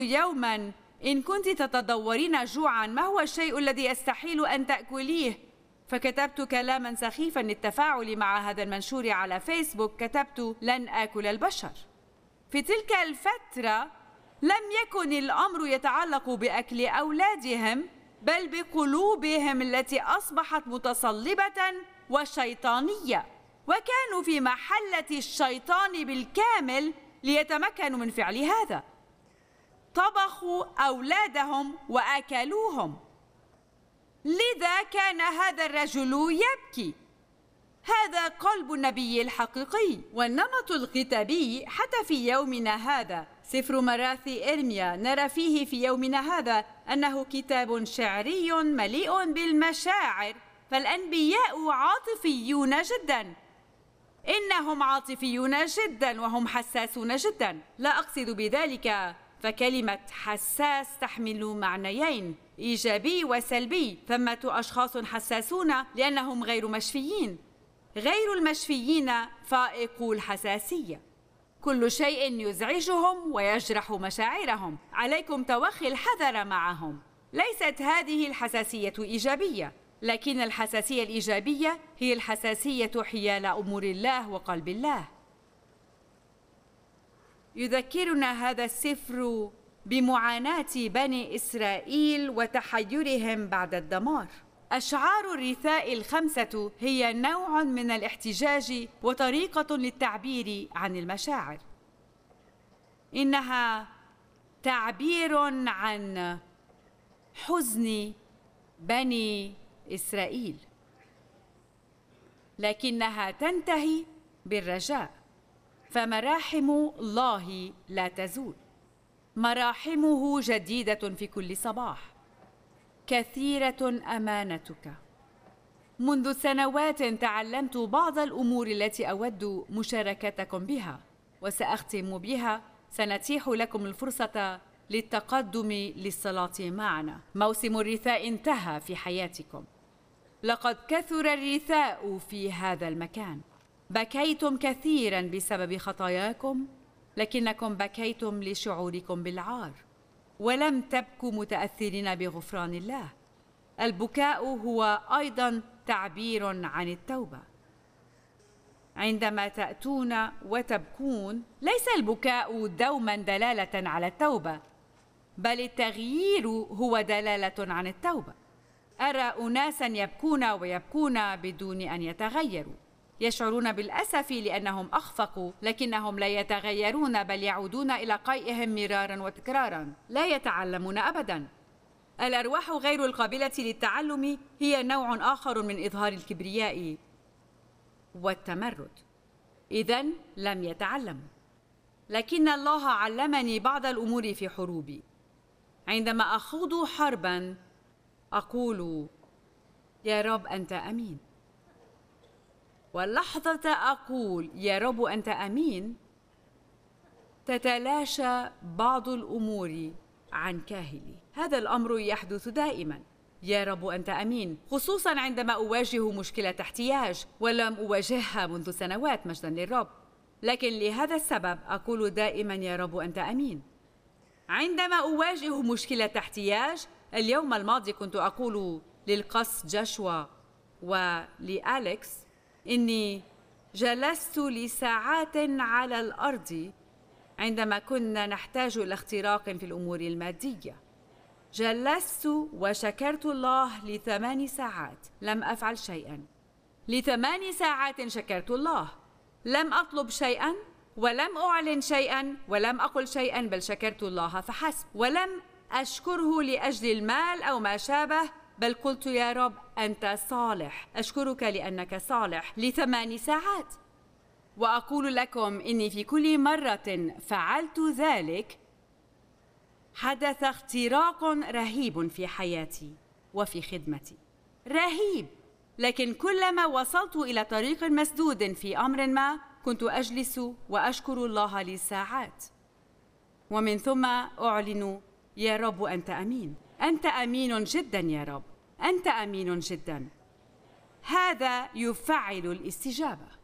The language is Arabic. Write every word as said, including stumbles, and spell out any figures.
يوماً إن كنت تتضورين جوعاً ما هو الشيء الذي يستحيل أن تأكليه؟ فكتبت كلاماً سخيفاً للتفاعل مع هذا المنشور على فيسبوك. كتبت: لن آكل البشر. في تلك الفترة لم يكن الأمر يتعلق بأكل أولادهم، بل بقلوبهم التي أصبحت متصلبة وشيطانية، وكانوا في محلة الشيطان بالكامل ليتمكنوا من فعل هذا. طبخوا أولادهم وأكلوهم. لذا كان هذا الرجل يبكي. هذا قلب النبي الحقيقي. والنمط الكتابي حتى في يومنا هذا، سفر مراثي إرميا نرى فيه في يومنا هذا أنه كتاب شعري مليء بالمشاعر، فالأنبياء عاطفيون جدا. إنهم عاطفيون جدا وهم حساسون جدا. لا أقصد بذلك، فكلمة حساس تحمل معنيين، إيجابي وسلبي. ثمة أشخاص حساسون لأنهم غير مشفيين. غير المشفيين فائقو الحساسية. كل شيء يزعجهم ويجرح مشاعرهم. عليكم توخي الحذر معهم. ليست هذه الحساسية إيجابية، لكن الحساسية الإيجابية هي الحساسية حيال أمور الله وقلب الله. يذكرنا هذا السفر بمعاناة بني إسرائيل وتحيرهم بعد الدمار. أشعار الرثاء الخمسة هي نوع من الاحتجاج وطريقة للتعبير عن المشاعر. إنها تعبير عن حزن بني إسرائيل، لكنها تنتهي بالرجاء، فمراحم الله لا تزول. مراحمه جديدة في كل صباح. كثيرة أمانتك. منذ سنوات تعلمت بعض الأمور التي أود مشاركتكم بها، وسأختم بها. سنتيح لكم الفرصة للتقدم للصلاة معنا. موسم الرثاء انتهى في حياتكم. لقد كثر الرثاء في هذا المكان. بكيتم كثيراً بسبب خطاياكم، لكنكم بكيتم لشعوركم بالعار، ولم تبكوا متأثرين بغفران الله. البكاء هو أيضاً تعبير عن التوبة. عندما تأتون وتبكون، ليس البكاء دوماً دلالة على التوبة، بل التغيير هو دلالة عن التوبة. أرى أناساً يبكون ويبكون بدون أن يتغيروا. يشعرون بالأسف لأنهم أخفقوا، لكنهم لا يتغيرون، بل يعودون إلى قيئهم مراراً وتكراراً. لا يتعلمون أبداً. الأرواح غير القابلة للتعلم هي نوع آخر من إظهار الكبرياء والتمرد. إذن لم يتعلموا. لكن الله علمني بعض الأمور في حروبي. عندما أخوض حرباً أقول: يا رب أنت أمين. واللحظة أقول يا رب أنت أمين، تتلاشى بعض الأمور عن كاهلي. هذا الأمر يحدث دائماً. يا رب أنت أمين، خصوصاً عندما أواجه مشكلة احتياج، ولم أواجهها منذ سنوات، مجداً للرب. لكن لهذا السبب أقول دائماً يا رب أنت أمين. عندما أواجه مشكلة احتياج، اليوم الماضي كنت أقول للقس جاشوا ولأليكس إني جلست لساعات على الأرض عندما كنا نحتاج إلى اختراق في الأمور المادية. جلست وشكرت الله لثمان ساعات، لم أفعل شيئاً. لثمان ساعات شكرت الله، لم أطلب شيئاً ولم أعلن شيئاً ولم أقل شيئاً، بل شكرت الله فحسب. ولم أشكره لأجل المال أو ما شابه، بل قلت يا رب أنت صالح، أشكرك لأنك صالح لثمان ساعات. وأقول لكم إني في كل مرة فعلت ذلك حدث اختراق رهيب في حياتي وفي خدمتي. رهيب. لكن كلما وصلت إلى طريق مسدود في أمر ما، كنت أجلس وأشكر الله لساعات، ومن ثم أعلن يا رب أنت أمين. أنت أمين جدا يا رب، أنت أمين جدا. هذا يفعل الاستجابة.